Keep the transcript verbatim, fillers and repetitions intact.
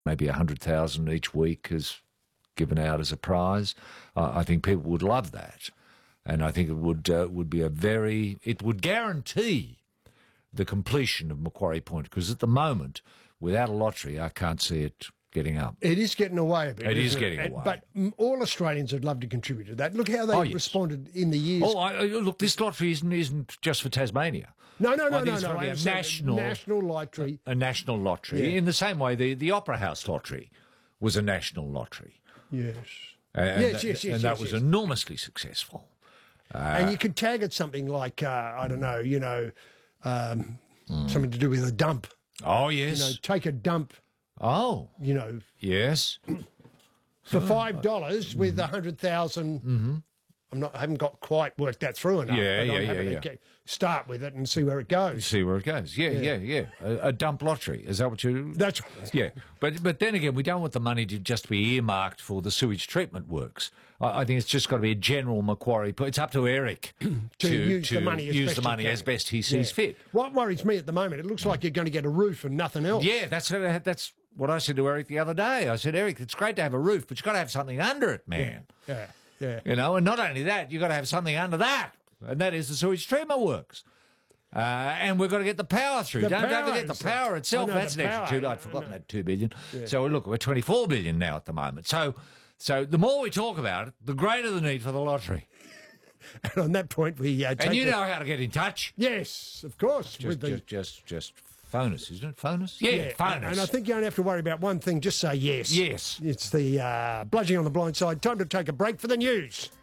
maybe one hundred thousand each week is given out as a prize. Uh, I think people would love that. And I think it would uh, would be a very, it would guarantee the completion of Macquarie Point, because at the moment, without a lottery, I can't see it getting up. It is getting away a bit. It is isn't getting it? away. But mm, all Australians would love to contribute to that. Look how they Oh, yes. responded in the years. Oh, I, I- look, this lottery isn't, isn't just for Tasmania. no, no, I no, think no, it's no. gonna be I a understand. national- national lottery. A national lottery. Yeah. In the same way, the, the Opera House lottery was a national lottery. Yes. And yes, that, yes, yes, And that yes, was yes. enormously successful. and you could tag it something like, uh, I don't know, you know, um, something to do with a dump. Oh, You know, yes. take a dump, Oh, you know, yes. for five dollars with a hundred thousand. Mm-hmm. I'm not. I haven't got quite worked that through enough. Yeah, but yeah, I'm yeah, happy to yeah. get- start with it and see where it goes. See where it goes. Yeah, yeah, yeah. A, a dump lottery. Is that what you... That's Yeah, but but then again, we don't want the money to just be earmarked for the sewage treatment works. I, I think it's just got to be a general Macquarie. It's up to Eric to, use the money as use best the he money can. as best he sees Yeah. fit. What worries me at the moment, it looks like you're going to get a roof and nothing else. Yeah, that's that's what I said to Eric the other day. I said, Eric, it's great to have a roof, but you've got to have something under it, man. Yeah, yeah. You know, and not only that, you've got to have something under that, and that is the sewage treatment works. Uh, and we've got to get the power through. The Don't, don't power forget the is- power itself. I know, That's the an extra power, two. I I'd forgotten know. that two billion. So look, we're twenty-four billion now at the moment. So, so the more we talk about it, the greater the need for the lottery. And on that point, we uh, take And you the- know how to get in touch. Yes, of course. Just, with the, just, just, just phone us, isn't it? Phone us. Yeah, phone and, us. and I think you don't have to worry about one thing. Just say yes. Yes. It's the uh, bludgeoning on the blind side. Time to take a break for the news.